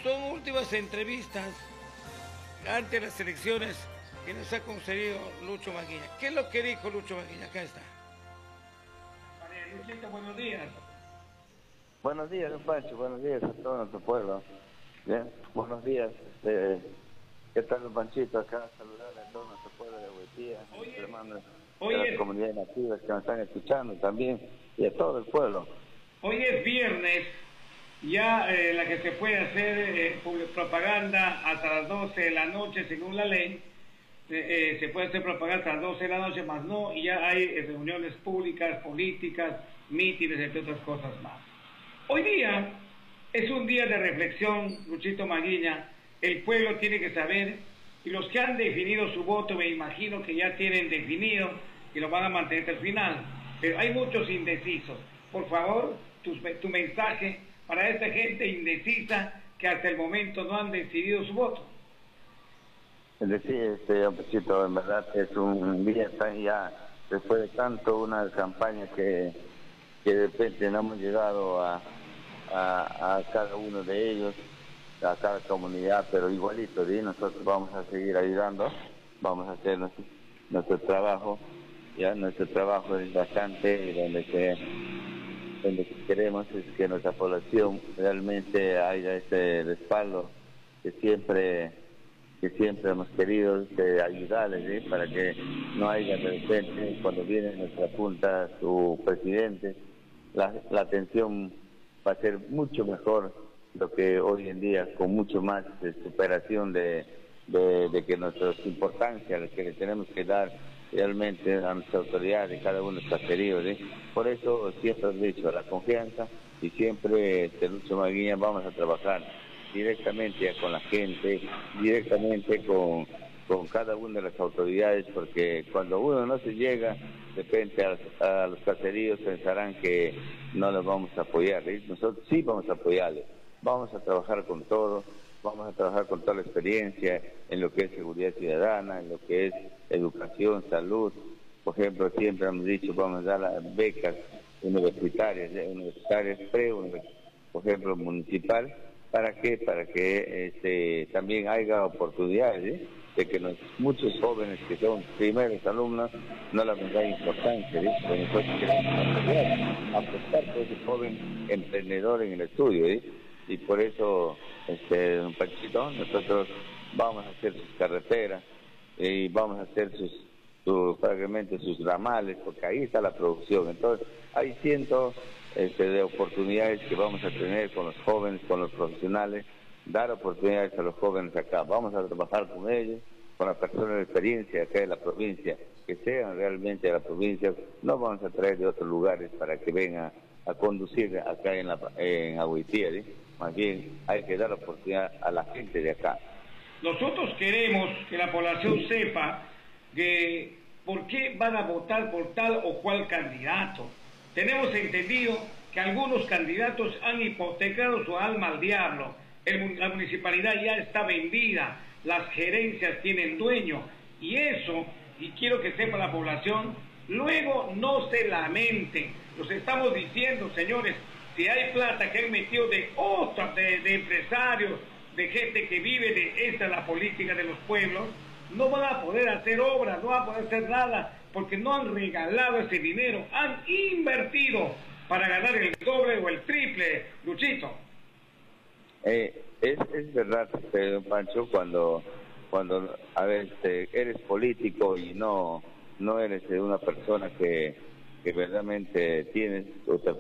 Son últimas entrevistas ante las elecciones que nos ha concedido Lucho Maguiña. ¿Qué es lo que dijo Lucho Maguiña? Acá está. Luchito, buenos días. Buenos días, don Pancho, buenos días a todo nuestro pueblo. Bien, buenos días. ¿Qué tal, don Panchito? Acá saludarle a todo nuestro pueblo de Huetía, a nuestros hermanos de las comunidades nativas que nos están escuchando también, y a todo el pueblo. Hoy es viernes, ya la que se puede hacer propaganda hasta las 12 de la noche según la ley. Se puede hacer propaganda hasta las 12 de la noche, más no, y ya hay reuniones públicas, políticas, mítines, entre otras cosas más. Hoy día es un día de reflexión, Luchito Maguiña. El pueblo tiene que saber, y los que han definido su voto, me imagino que ya tienen definido y lo van a mantener hasta el final, pero hay muchos indecisos. Por favor, tu mensaje para esta gente indecisa que hasta el momento no han decidido su voto. Es decir, Panchito, en verdad es un día tan ya, después de tanto una campaña que de repente no hemos llegado a cada uno de ellos, a cada comunidad, pero igualito, ¿sí? Nosotros vamos a seguir ayudando, vamos a hacer nuestro trabajo, ya nuestro trabajo es bastante, donde queremos es que nuestra población realmente haya ese respaldo que siempre hemos querido ayudarles, ¿sí? Para que no haya de repente, cuando viene nuestra junta, su presidente, la atención va a ser mucho mejor lo que hoy en día, con mucho más superación de que nuestras importancias, que le tenemos que dar realmente a nuestra autoridad de cada uno de los caseríos, ¿sí? Por eso siempre he dicho, la confianza, y siempre Lucho Maguiña vamos a trabajar directamente con la gente, directamente con cada una de las autoridades, porque cuando uno no se llega, de repente a los caseríos pensarán que no los vamos a apoyar, ¿sí? Nosotros sí vamos a apoyarles, vamos a trabajar con todo, vamos a trabajar con toda la experiencia en lo que es seguridad ciudadana, en lo que es educación, salud. Por ejemplo, siempre hemos dicho, vamos a dar las becas universitarias, por ejemplo, municipal. ¿Para qué? Para que también haya oportunidades, ¿sí? De que muchos jóvenes que son primeros alumnos no les da importancia, ¿sí? Porque nosotros queremos apostar por ese joven emprendedor en el estudio, ¿sí? Y por eso, don Panchito, nosotros vamos a hacer sus carreteras y vamos a hacer prácticamente sus ramales, porque ahí está la producción. Entonces, hay cientos de oportunidades que vamos a tener con los jóvenes, con los profesionales, dar oportunidades a los jóvenes acá. Vamos a trabajar con ellos, con las personas de experiencia acá de la provincia, que sean realmente de la provincia. No vamos a traer de otros lugares para que vengan a conducir acá en Huetía, ¿sí? Más bien hay que dar la oportunidad a la gente de acá. Nosotros queremos que la población sepa que por qué van a votar por tal o cual candidato. Tenemos entendido que algunos candidatos han hipotecado su alma al diablo. La municipalidad ya está vendida, las gerencias tienen dueño, y eso, y quiero que sepa la población, luego no se lamenten. Los estamos diciendo, señores, si hay plata que han metido de empresarios, de gente que vive de esta la política de los pueblos, no van a poder hacer obras, no van a poder hacer nada, porque no han regalado ese dinero, han invertido para ganar el doble o el triple, Luchito. Es verdad, don Pancho, cuando a ver, eres político y no eres una persona que verdaderamente tienes